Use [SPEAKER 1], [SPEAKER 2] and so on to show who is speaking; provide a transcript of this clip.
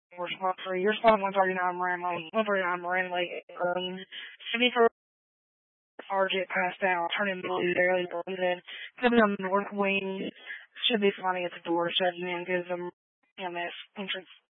[SPEAKER 1] Your spot 139 Miranda Lake. 74 RJ passed out, turning blue, barely blended. Coming on the north wing, should be finding at the door, shutting in, gives them EMS entrance